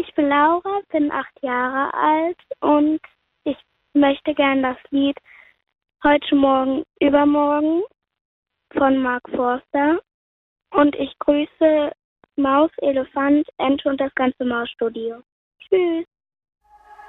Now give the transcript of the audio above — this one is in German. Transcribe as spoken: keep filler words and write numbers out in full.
ich bin Laura, bin acht Jahre alt und ich möchte gern das Lied Heute Morgen, Übermorgen von Mark Forster. Und ich grüße Maus, Elefant, Ente und das ganze Mausstudio. Tschüss.